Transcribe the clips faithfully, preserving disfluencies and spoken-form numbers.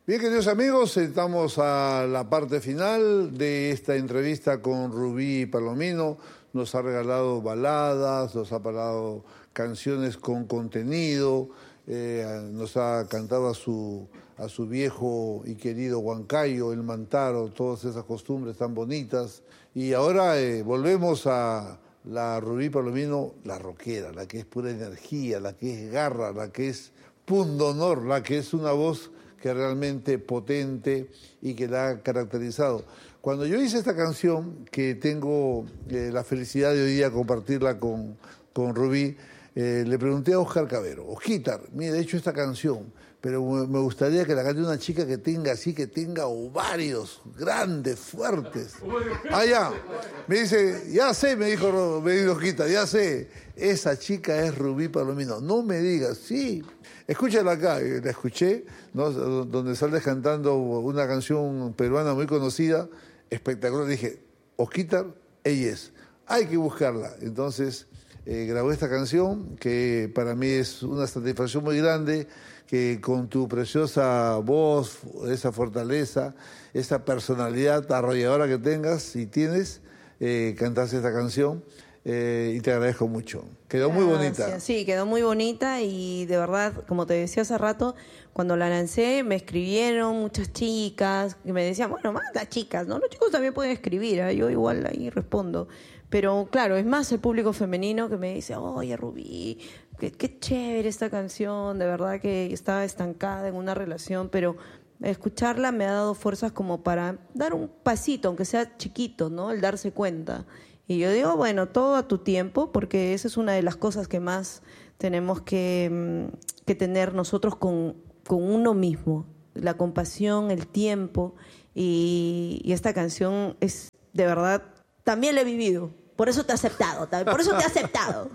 Bien, queridos amigos, estamos a la parte final de esta entrevista con Rubí Palomino. Nos ha regalado baladas, nos ha regalado canciones con contenido, eh, nos ha cantado a su, a su viejo y querido Huancayo, el Mantaro, todas esas costumbres tan bonitas. Y ahora eh, volvemos a la Rubí Palomino, la rockera, la que es pura energía, la que es garra, la que es pundonor, la que es una voz que es realmente potente y que la ha caracterizado. Cuando yo hice esta canción, que tengo eh, la felicidad de hoy día compartirla con, con Rubí, eh, le pregunté a Oscar Cavero, Osquitar, mire, he hecho esta canción, pero me gustaría que la cante una chica que tenga así, que tenga ovarios grandes, fuertes. Ah, ya. Me dice, ya sé, me dijo, me dijo Osquitar, ya sé, esa chica es Rubí Palomino. No me digas, sí. Escúchala acá, la escuché, ¿no? Donde sales cantando una canción peruana muy conocida, espectacular. Dije, Osquitar, ella es, hay que buscarla. Entonces eh, grabé esta canción, que para mí es una satisfacción muy grande, que con tu preciosa voz, esa fortaleza, esa personalidad arrolladora que tengas y tienes, eh, cantaste esta canción. Eh, y te agradezco mucho. Quedó muy bonita. Gracias. Sí, quedó muy bonita y de verdad, como te decía hace rato, cuando la lancé me escribieron muchas chicas que me decían, bueno, manda chicas, ¿no? Los chicos también pueden escribir, ¿eh? Yo igual ahí respondo. Pero claro, es más el público femenino que me dice, oye, Rubí, qué, qué chévere esta canción, de verdad que estaba estancada en una relación, pero escucharla me ha dado fuerzas como para dar un pasito, aunque sea chiquito, ¿no? El darse cuenta. Y yo digo, bueno, todo a tu tiempo, porque esa es una de las cosas que más tenemos que, que tener nosotros con, con uno mismo, la compasión, el tiempo, y, y esta canción es, de verdad, también la he vivido, por eso te he aceptado, por eso te he aceptado.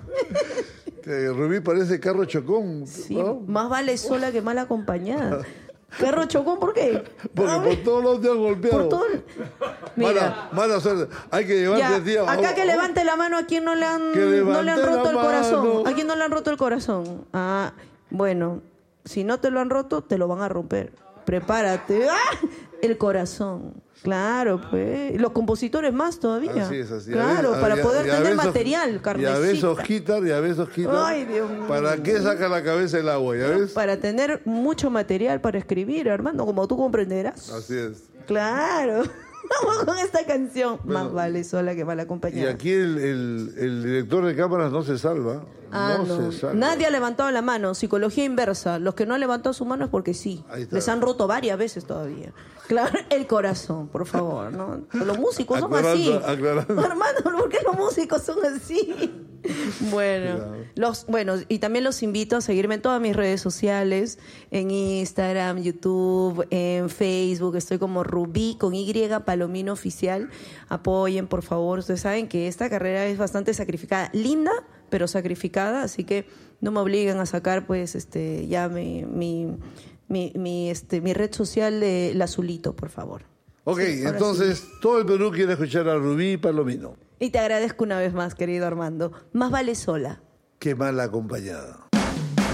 Que Rubí parece carro chocón, Sí, ¿no? Más vale sola que mal acompañada. ¿Perro chocón por qué? Porque por todos lados te han golpeado. Por todo el... Mira, Mala, mala suerte. Hay que llevarte, tía. Acá que levante la mano a quien no le han, no le han roto el corazón. A quien no le han roto el corazón. Ah, bueno, si no te lo han roto, te lo van a romper. Prepárate. ¡Ah! El corazón. Claro, pues. Los compositores más todavía. Así es, así. Claro, ver, para a, poder a, tener a material, carnecita. Y a veces Osquitar, y a veces Osquitar. Ay, Dios mío. ¿Para qué saca la cabeza el agua? ¿Ya ves? Para tener mucho material para escribir, Armando, como tú comprenderás. Así es. Claro. Vamos con esta canción. Bueno, más vale sola que mal acompañada. Y aquí el, el, el director de cámaras no se salva. Ah, no, no. se salva. Nadie ha levantado la mano. Psicología inversa. Los que no han levantado su mano es porque sí. Les han roto varias veces todavía. Claro, el corazón, por favor, ¿no? Los músicos son así. Aclarando. Hermano, ¿por qué los músicos son así? Bueno, claro. los, bueno, y también los invito a seguirme en todas mis redes sociales, en Instagram, YouTube, en Facebook. Estoy como Rubí con Y Palomino Oficial. Apoyen, por favor. Ustedes saben que esta carrera es bastante sacrificada, linda, pero sacrificada, así que no me obliguen a sacar, pues, este, ya mi, mi, mi, mi, este, mi red social de La Azulito, por favor. Ok, Sí, entonces sí. todo el Perú quiere escuchar a Rubí Palomino. Y te agradezco una vez más, querido Armando. Más vale sola Qué mal acompañada.